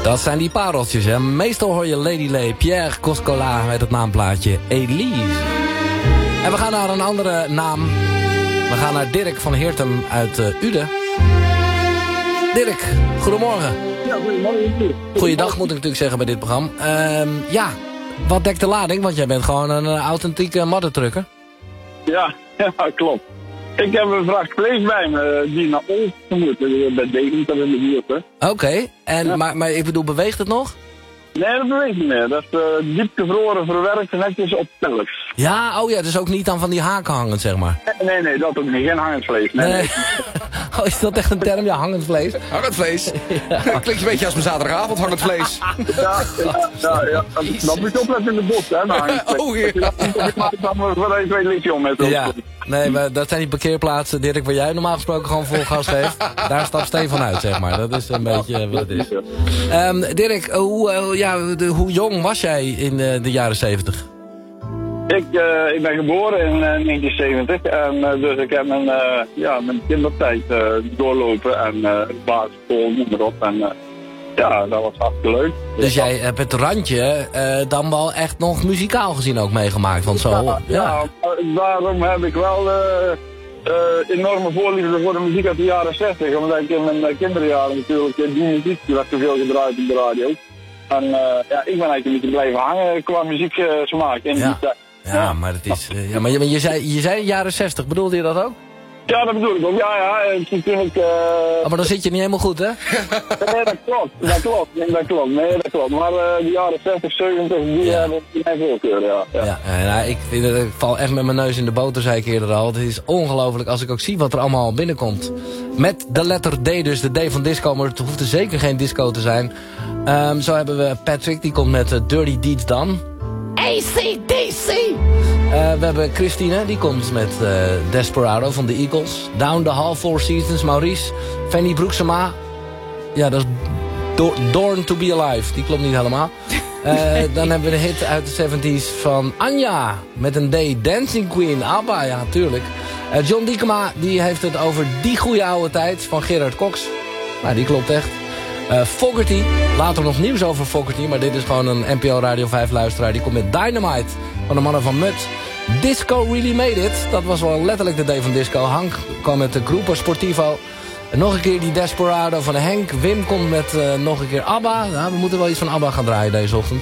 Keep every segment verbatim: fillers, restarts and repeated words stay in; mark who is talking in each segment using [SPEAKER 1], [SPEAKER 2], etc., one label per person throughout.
[SPEAKER 1] Dat zijn die pareltjes, hè. Meestal hoor je Lady Lay, Pierre Coscola met het naamplaatje Elise. En we gaan naar een andere naam. We gaan naar Dirk van Heertem uit uh, Uden. Dirk, goedemorgen.
[SPEAKER 2] Ja, goedemorgen.
[SPEAKER 1] Goeiedag moet ik natuurlijk zeggen bij dit programma. Uh, ja, wat dekt de lading? Want jij bent gewoon een uh, authentieke moddertrucker.
[SPEAKER 2] Ja, ja, klopt. Ik heb een vracht vlees bij me die naar ons moet. Bij Deventer in de buurt.
[SPEAKER 1] Oké, okay.
[SPEAKER 2] Ja.
[SPEAKER 1] maar, maar ik bedoel, beweegt het nog?
[SPEAKER 2] Nee, dat beweegt niet meer. Dat is uh, diep gevroren, verwerkt en netjes op pellets.
[SPEAKER 1] Ja, oh ja, dus ook niet aan van die haken hangend, zeg maar.
[SPEAKER 2] Nee, nee, nee, dat ook niet. Geen hangend vlees. Nee, nee.
[SPEAKER 1] nee. Oh, is dat echt een term? Ja, hangend vlees.
[SPEAKER 3] Hangend vlees? Ja. Klinkt een beetje als mijn zaterdagavond, hangend vlees.
[SPEAKER 2] Ja, ja, ja, ja. Dat, dat moet je opletten in de bos, hè. Nou,
[SPEAKER 3] oh, ja.
[SPEAKER 2] Ik maak het dan voor een twee liedje om met ons.
[SPEAKER 1] Ja. Nee, maar dat zijn die parkeerplaatsen, Dirk, waar jij normaal gesproken gewoon vol gas geeft. Daar stapt Stefan uit, zeg maar. Dat is een beetje wat het is. Um, Dirk, hoe, uh, ja, de, hoe jong was jij in uh, de jaren zeventig?
[SPEAKER 2] Ik, uh, ik ben geboren in uh, negentien zeventig en uh, dus ik heb mijn, uh, ja, mijn kindertijd uh, doorlopen en uh, basisschool, noem maar op. En uh, ja, dat was hartstikke leuk.
[SPEAKER 1] Dus jij hebt het randje uh, dan wel echt nog muzikaal gezien ook meegemaakt, want zo...
[SPEAKER 2] Ja,
[SPEAKER 1] ja.
[SPEAKER 2] ja, daarom heb ik wel uh, uh, enorme voorliefde voor de muziek uit de jaren zestig. Omdat ik in mijn uh, kinderjaren natuurlijk, die muziek die werd zoveel gedraaid op de radio. En uh, ja, ik ben eigenlijk een beetje blijven hangen qua muzieksmaak uh, in
[SPEAKER 1] ja.
[SPEAKER 2] die tijd.
[SPEAKER 1] Ja, ja, maar het is... Uh, ja, maar je, je, zei, je zei jaren zestig, bedoelde je dat ook?
[SPEAKER 2] Ja, dat bedoel ik ook. Ja, ja. Toen ik... Uh...
[SPEAKER 1] Oh, maar dan zit je niet helemaal goed, hè?
[SPEAKER 2] Nee, dat klopt. Dat klopt. Nee, dat klopt. Nee, dat klopt. Maar uh, de jaren zestig, zeventig, die
[SPEAKER 1] ja.
[SPEAKER 2] hebben uh, mijn voorkeur, ja. Ja,
[SPEAKER 1] ja. ja nou, ik, vind het, ik val echt met mijn neus in de boter, zei ik eerder al. Het is ongelooflijk als ik ook zie wat er allemaal binnenkomt. Met de letter D, dus de D van disco, maar het hoeft er zeker geen disco te zijn. Um, zo hebben we Patrick, die komt met uh, Dirty Deeds Done. A C D C! Uh, we hebben Christine, die komt met uh, Desperado van de Eagles. Down the Hall, Four Seasons, Maurice. Fanny Broeksema. Ja, dat is Do Dorn to be Alive. Die klopt niet helemaal. Uh, dan hebben we de hit uit de zeventig van Anja. Met een D, Dancing Queen. ABBA, ja, tuurlijk. Uh, John Diekema, die heeft het over die goede oude tijd van Gerard Cox. Nou, die klopt echt. Uh, Fogerty, later nog nieuws over Fogerty, maar dit is gewoon een N P O Radio vijf luisteraar. Die komt met Dynamite van de mannen van Mut. Disco Really Made It, dat was wel letterlijk de D van disco. Hank kwam met de Grupo Sportivo. En nog een keer die Desperado van Henk. Wim komt met uh, nog een keer ABBA. Nou, we moeten wel iets van ABBA gaan draaien deze ochtend.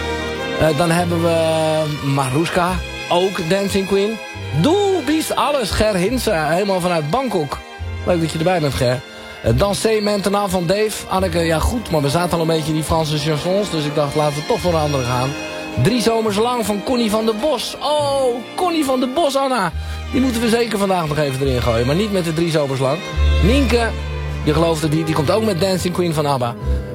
[SPEAKER 1] Uh, dan hebben we Maruska, ook Dancing Queen. Doe, bies alles, Ger Hinsen, helemaal vanuit Bangkok. Leuk dat je erbij bent, Ger. Uh, Dansé Maintenant van Dave. Anneke, ja goed, maar we zaten al een beetje in die Franse chansons. Dus ik dacht, laten we toch voor een andere gaan. Drie zomers lang van Connie van der Bos. Oh, Connie van der Bos, Anna. Die moeten we zeker vandaag nog even erin gooien. Maar niet met de drie zomers lang. Nienke, je gelooft het niet, die komt ook met Dancing Queen van ABBA.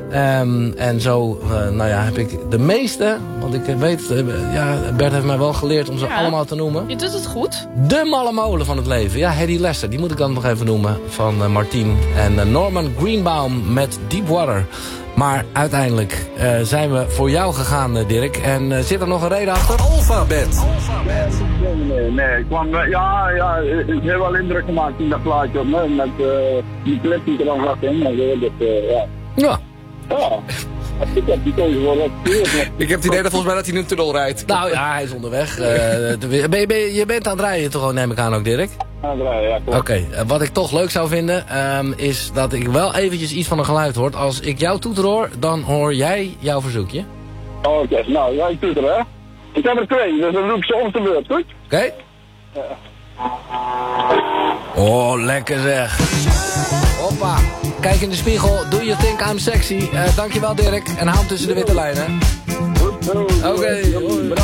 [SPEAKER 1] Um, en zo, uh, nou ja, heb ik de meeste. Want ik weet, uh, ja, Bert heeft mij wel geleerd om ze ja, allemaal te noemen.
[SPEAKER 4] Je doet het goed.
[SPEAKER 1] De malle molen van het leven. Ja, Hedy Lester, die moet ik dan nog even noemen. Van uh, Martien en uh, Norman Greenbaum met Deepwater. Maar uiteindelijk uh, zijn we voor jou gegaan, uh, Dirk. En uh, zit er nog een reden achter?
[SPEAKER 3] Alphabet.
[SPEAKER 2] Alphabet. Nee, nee, ik kwam, uh, ja, ja, ik heb wel indruk gemaakt in dat plaatje op me. Met uh, die clip die er dan zat in. Dus, uh, ja.
[SPEAKER 1] Ja.
[SPEAKER 2] Ja. Ik heb die keuze voor wat.
[SPEAKER 3] Ik heb het idee dat volgens mij dat hij in een tunnel rijdt.
[SPEAKER 1] Nou ja, hij is onderweg. Uh, ben je, ben je, je bent aan het rijden toch gewoon, neem ik aan ook, Dirk?
[SPEAKER 2] Aan het rijden, ja, klopt.
[SPEAKER 1] Oké, okay, uh, wat ik toch leuk zou vinden, um, is dat ik wel eventjes iets van een geluid hoor. Als ik jouw toeter hoor, dan hoor jij jouw verzoekje.
[SPEAKER 2] Oké, okay, nou, jij toeter hè. Ik heb er twee, dus dan doe ik ze om de beurt, goed?
[SPEAKER 1] Oké. Okay. Ja. Oh, lekker zeg. Hoppa. Kijk in de spiegel, do you think I'm sexy? Uh, dankjewel Dirk, en hou hem tussen de witte lijnen.
[SPEAKER 2] Oké,
[SPEAKER 1] okay,